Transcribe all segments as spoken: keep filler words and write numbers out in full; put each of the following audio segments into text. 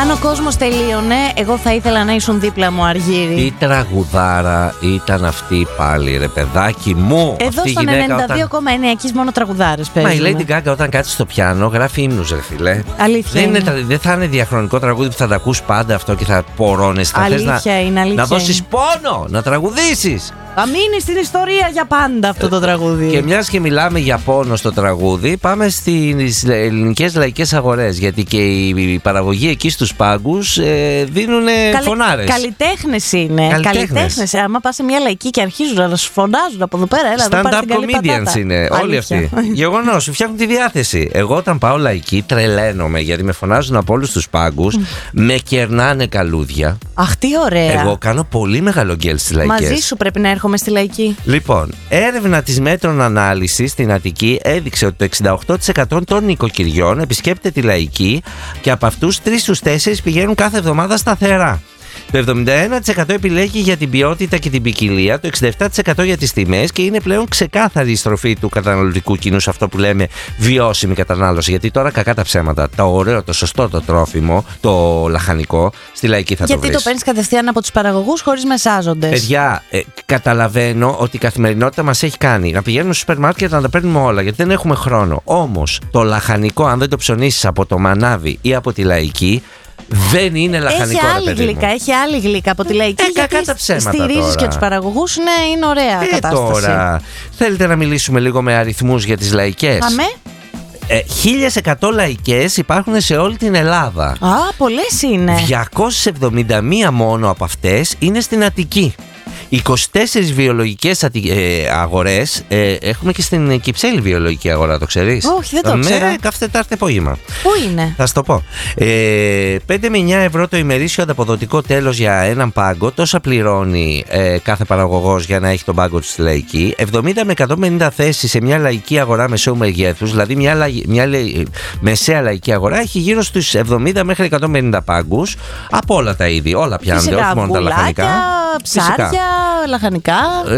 Αν ο κόσμος τελείωνε, εγώ θα ήθελα να ήσουν δίπλα μου, Αργύρη. Τι τραγουδάρα ήταν αυτή πάλι, ρε παιδάκι μου. Εδώ στον ενενήντα δύο κόμμα εννέα όταν... μόνο τραγουδάρες παίζουν. Μα η Lady Gaga όταν κάτσει στο πιάνο γράφει ύμνους, ρε φίλε. Αλήθεια. Δεν, είναι. είναι, δεν θα είναι διαχρονικό τραγούδι που θα τα ακούς πάντα αυτό και θα πορώνεις. Αλήθεια να, είναι, αλήθεια. Να δώσεις πόνο, να τραγουδήσεις. Θα μείνει στην ιστορία για πάντα αυτό το τραγούδι. Και μιας και μιλάμε για πόνο στο τραγούδι, πάμε στις ελληνικές λαϊκές αγορές. Γιατί και η παραγωγή εκεί στους πάγκους ε, δίνουν Καλη... φωνάρες. Καλλιτέχνες είναι. Καλλιτέχνες. Άμα πας σε μια λαϊκή και αρχίζουν να σου φωνάζουν από εδώ πέρα, έλα εδώ πάρε την καλή πατάτα. Stand-up comedians είναι όλοι αυτοί. Γεγονός, σου φτιάχνουν τη διάθεση. Εγώ όταν πάω λαϊκή τρελαίνομαι γιατί με φωνάζουν από όλους τους πάγκους, με κερνάνε καλούδια. Αχ, τι ωραία. Εγώ κάνω πολύ μεγάλο γκέλ στις λαϊκές. Μαζί σου πρέπει να έρχομαι στη λαϊκή. Λοιπόν, έρευνα της Μέτρων Ανάλυσης στην Αττική έδειξε ότι το εξήντα οκτώ τοις εκατό των νοικοκυριών επισκέπτεται τη λαϊκή και από αυτούς τρεις στους τέσσερις πηγαίνουν κάθε εβδομάδα σταθερά. Το εβδομήντα ένα τοις εκατό επιλέγει για την ποιότητα και την ποικιλία, το εξήντα επτά τοις εκατό για τις τιμές και είναι πλέον ξεκάθαρη η στροφή του καταναλωτικού κοινού σε αυτό που λέμε βιώσιμη κατανάλωση. Γιατί τώρα κακά τα ψέματα, το ωραίο, το σωστό το τρόφιμο, το λαχανικό, στη λαϊκή θα γιατί το βρεις. Γιατί το παίρνεις κατευθείαν από τους παραγωγούς χωρίς μεσάζοντες. Παιδιά, ε, καταλαβαίνω ότι η καθημερινότητα μας έχει κάνει να πηγαίνουμε στο σούπερ μάρκετ να τα παίρνουμε όλα γιατί δεν έχουμε χρόνο. Όμως το λαχανικό, αν δεν το ψωνίσεις από το μανάβι ή από τη λαϊκή, δεν είναι λαχανικό. Έχει άλλη ρε παιδί γλυκά, μου. έχει άλλη γλυκά από τη λαϊκή. Ε, κακά τα ψέματα. Στηρίζεις και τους παραγωγούς, ναι, είναι ωραία ε, κατάσταση. Τώρα, θέλετε να μιλήσουμε λίγο με αριθμούς για τις λαϊκές? Αμέ. Ε, χίλια εκατό λαϊκές υπάρχουν σε όλη την Ελλάδα. Α, πολλές είναι. διακόσιες εβδομήντα μία μόνο από αυτές είναι στην Αττική. είκοσι τέσσερις βιολογικές ατι... ε, αγορές ε, έχουμε και στην Κυψέλη βιολογική αγορά, το ξέρεις? Όχι, δεν το ξέρω. Με κάθε Τετάρτη απόγευμα. Πού είναι? Θα σου το πω. Ε, πέντε με εννιά ευρώ το ημερήσιο ανταποδοτικό τέλος για έναν πάγκο. Τόσα πληρώνει ε, κάθε παραγωγός για να έχει τον πάγκο του στη λαϊκή. εβδομήντα με εκατόν πενήντα θέσεις σε μια λαϊκή αγορά μεσαίου μεγέθους. Δηλαδή μια, λαϊ... μια λαϊ... μεσαία λαϊκή αγορά έχει γύρω στους εβδομήντα μέχρι εκατόν πενήντα πάγκους από όλα τα είδη. Όλα πιάνονται, όχι μόνο τα λαχανικά. Ψάρια, λαχανικά,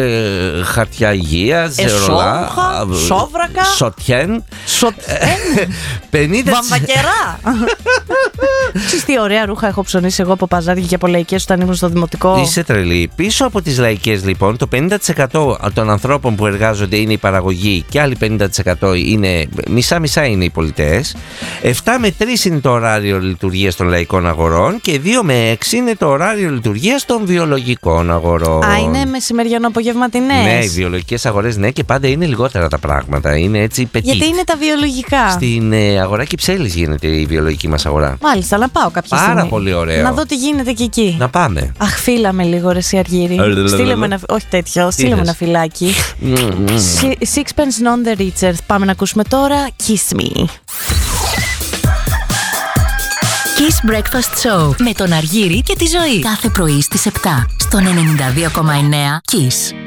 ε, χαρτιά υγείας, ρολά, σόβρακα, σοτιέν, πενήντα βαμβακερά. Ξέρεις τι ωραία ρούχα έχω ψωνίσει εγώ από παζάρια και από λαϊκές όταν ήμουν στο δημοτικό. Είσαι τρελή. Πίσω από τις λαϊκές λοιπόν το πενήντα τοις εκατό των ανθρώπων που εργάζονται είναι η παραγωγή και άλλοι πενήντα τοις εκατό είναι μισά-μισά είναι οι πολιτές. επτά με τρεις είναι το ωράριο λειτουργίας των λαϊκών αγορών και δύο με έξι είναι το ωράριο λειτουργίας των βιολογικών αγορών. Α, είναι μεσημεριανό απογευματινές. Ναι, οι βιολογικές αγορές ναι, και πάντα είναι λιγότερα τα πράγματα. Είναι έτσι petit. Γιατί είναι τα βιολογικά. Στην ε, αγορά Κυψέλης γίνεται η βιολογική μας αγορά. Μάλιστα, να πάω κάποια Πάρα στιγμή. Πάρα πολύ ωραίο. Να δω τι γίνεται και εκεί. Να πάμε. Αχ, φύλαμε λίγο ρε εσύ Αργύρη. Στείλε με ένα. Όχι τέτοιο, στείλε με ένα φυλάκι. Sixpence None the Richer. Πάμε να ακούσουμε τώρα Kiss Me. Kiss Breakfast Show με τον Αργύρη και τη Ζωή. Κάθε πρωί στις επτά στον ενενήντα δύο κόμμα εννέα Kiss.